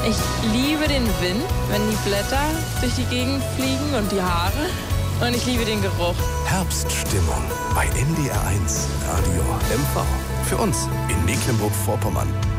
Ich liebe den Wind, wenn die Blätter durch die Gegend fliegen und die Haare. Und ich liebe den Geruch. Herbststimmung bei NDR1 Radio MV. Für uns in Mecklenburg-Vorpommern.